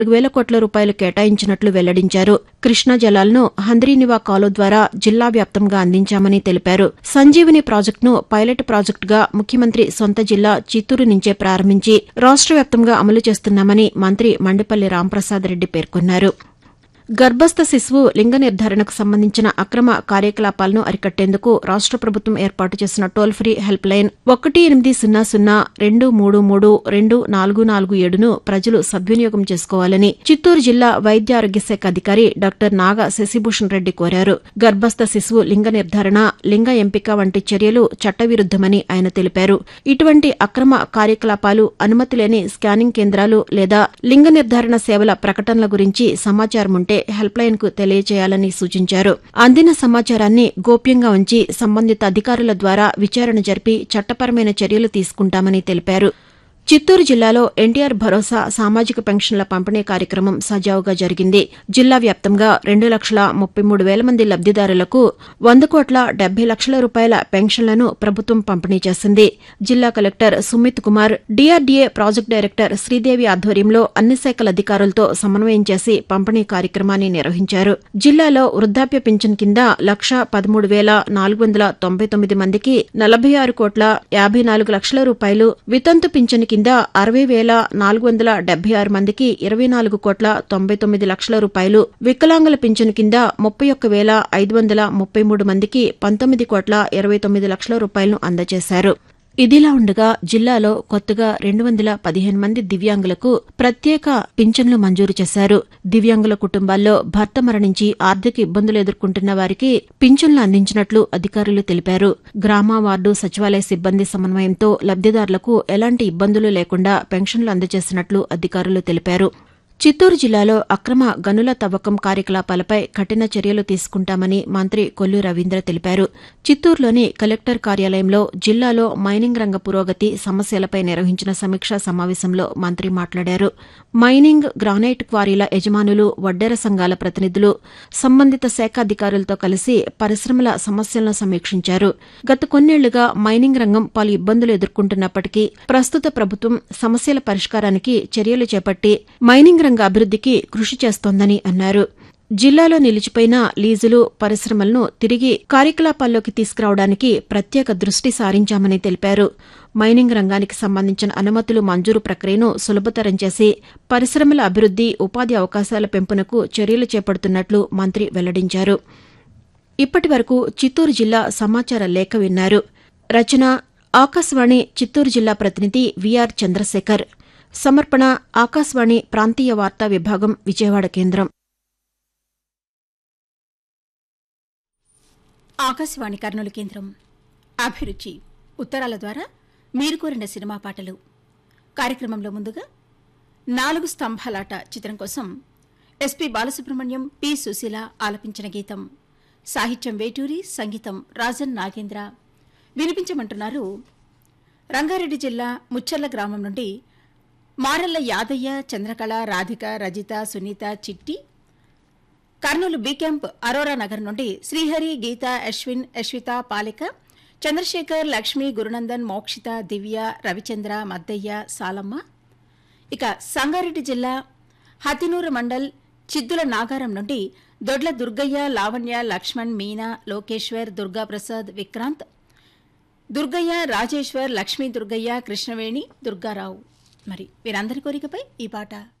వేల కోట్ల రూపాయలు కేటాయించినట్లు వెల్లడించారు. కృష్ణా జలాలను హంద్రీనివా కాలువ ద్వారా జిల్లా వ్యాప్తంగా అందించామని తెలిపారు. సంజీవని ప్రాజెక్టును పైలట్ ప్రాజెక్టుగా ముఖ్యమంత్రి సొంత జిల్లా చిత్తూరు నుంచే ప్రారంభించి రాష్ట్ర వ్యాప్తంగా అమలు చేస్తున్నామని మంత్రి మండిపల్లి రాంప్రసాద్ రెడ్డి పేర్కొన్నారు. గర్భస్థ శిశువు లింగ నిర్ధారణకు సంబంధించిన అక్రమ కార్యకలాపాలను అరికట్టేందుకు రాష్ట్ర ప్రభుత్వం ఏర్పాటు చేసిన టోల్ ఫ్రీ హెల్ప్ లైన్ 1800-233-2447ను ప్రజలు సద్వినియోగం చేసుకోవాలని చిత్తూరు జిల్లా వైద్య ఆరోగ్య శాఖ అధికారి డాక్టర్ నాగ శశిభూషణ్ రెడ్డి కోరారు. గర్భస్థ శిశువు లింగ నిర్ధారణ, లింగ ఎంపిక వంటి చర్యలు చట్టవిరుద్దమని ఆయన తెలిపారు. ఇటువంటి అక్రమ కార్యకలాపాలు, అనుమతి లేని స్కానింగ్ కేంద్రాలు లేదా లింగ నిర్ధారణ సేవల ప్రకటనల గురించి సమాచారం ఉంటే హెల్ప్ లైన్ కు తెలియజేయాలని సూచించారు. అందిన సమాచారాన్ని గోప్యంగా ఉంచి సంబంధిత అధికారుల ద్వారా విచారణ జరిపి చట్టపరమైన చర్యలు తీసుకుంటామని తెలిపారు. చిత్తూరు జిల్లాలో ఎన్టీఆర్ భరోసా సామాజిక పెన్షన్ల పంపిణీ కార్యక్రమం సజావుగా జరిగింది. జిల్లా వ్యాప్తంగా 2,33,000 మంది లబ్దిదారులకు 100,70,00,000 రూపాయల పెన్షన్లను ప్రభుత్వం పంపిణీ చేసింది. జిల్లా collector Sumit Kumar, DRDA project director Sridevi ఆధ్వర్యంలో అన్ని శాఖల అధికారులతో సమన్వయం చేసి పంపిణీ కార్యక్రమాన్ని నిర్వహించారు. జిల్లాలో వృద్ధాప్య పింఛన్ కింద 1,13,499 మందికి 46,54,00,000 రూపాయలు, వితంతు పింఛన్ కింద 60,476 మందికి 24,99,00,000 రూపాయలు, వికలాంగుల పింఛను కింద 31,533 మందికి 19,29,00,000 రూపాయలను అందజేశారు. ఇదిలా ఉండగా జిల్లాలో కొత్తగా 215 మంది దివ్యాంగులకు ప్రత్యేక పింఛన్లు మంజూరు చేశారు. దివ్యాంగుల కుటుంబాల్లో భర్త మరణించి ఆర్థిక ఇబ్బందులు ఎదుర్కొంటున్న వారికి పింఛన్లు అందించినట్లు అధికారులు తెలిపారు. గ్రామ, వార్డు, సచివాలయ సిబ్బంది సమన్వయంతో లబ్దిదారులకు ఎలాంటి ఇబ్బందులు లేకుండా పెన్షన్లు అందజేసినట్లు అధికారులు తెలిపారు. చిత్తూరు జిల్లాలో అక్రమ గనుల తవ్వకం కార్యకలాపాలపై కఠిన చర్యలు తీసుకుంటామని మంత్రి కొల్లు రవీంద్ర తెలిపారు. చిత్తూరులోని కలెక్టర్ కార్యాలయంలో జిల్లాలో మైనింగ్ రంగ పురోగతి, సమస్యలపై నిర్వహించిన సమీక్షా సమావేశంలో మంత్రి మాట్లాడారు. మైనింగ్, గ్రానైట్ క్వారీల యజమానులు, వడ్డెర సంఘాల ప్రతినిధులు, సంబంధిత శాఖ అధికారులతో కలిసి పరిశ్రమల సమస్యలను సమీక్షించారు. గత కొన్నేళ్లుగా మైనింగ్ రంగం పలు ఇబ్బందులు ఎదుర్కొంటున్నప్పటికీ ప్రస్తుత ప్రభుత్వం సమస్యల పరిష్కారానికి చర్యలు చేపట్టి మైనింగ్ రంగ అభివృద్దికి కృషి చేస్తోందని అన్నారు. జిల్లాలో నిలిచిపోయిన లీజులు, పరిశ్రమలను తిరిగి కార్యకలాపాల్లోకి తీసుకురావడానికి ప్రత్యేక దృష్టి సారించామని తెలిపారు. మైనింగ్ రంగానికి సంబంధించిన అనుమతులు మంజూరు ప్రక్రియను సులభతరం చేసి పరిశ్రమల అభివృద్ది, ఉపాధి అవకాశాల పెంపునకు చర్యలు చేపడుతున్నట్లు మంత్రి వెల్లడించారు. ఇప్పటివరకు చిత్తూరు జిల్లా సమాచార లేఖ విన్నారు. రచన ఆకాశవాణి చిత్తూరు జిల్లా ప్రతినిధి విఆర్ చంద్రశేఖర్. సమర్పణ ఆకాశవాణి ప్రాంతీయ వార్తా విభాగం, విజయవాడ కేంద్రం. ఆకాశవాణి కర్నూలు కేంద్రం. అభిరుచి ఉత్తరాల ద్వారా మీరు కోరిన సినిమా పాటలు కార్యక్రమంలో ముందుగా 4 స్తంభాలాట చిత్రం కోసం ఎస్పి బాలసుబ్రహ్మణ్యం, పి సుశీల ఆలపించిన గీతం. సాహిత్యం వేటూరి, సంగీతం రాజన్ నాగేంద్ర. వినిపించమంటున్నారు రంగారెడ్డి జిల్లా ముచ్చర్ల గ్రామం నుండి మారెల్ల యాదయ్య, చంద్రకళ, రాధిక, రజిత, సునీత, చిట్టి. కర్నూలు బి క్యాంప్ అరోరా నగర్ నుండి శ్రీహరి, గీత, అశ్విన్, యశ్విత, పాలిక, చంద్రశేఖర్, లక్ష్మి, గురునందన్, మోక్షిత, దివ్య, రవిచంద్ర, మద్దయ్య, సాలమ్మ. ఇక సంగారెడ్డి జిల్లా హతినూరు మండల్ చిద్దుల నాగారం నుండి దొడ్ల దుర్గయ్య, లావణ్య, లక్ష్మణ్, మీనా, లోకేశ్వర్, దుర్గాప్రసాద్, విక్రాంత్, దుర్గయ్య, రాజేశ్వర్, లక్ష్మీ దుర్గయ్య, కృష్ణవేణి, దుర్గారావు. మరి వీరందరి కోరికపై ఈ పాట.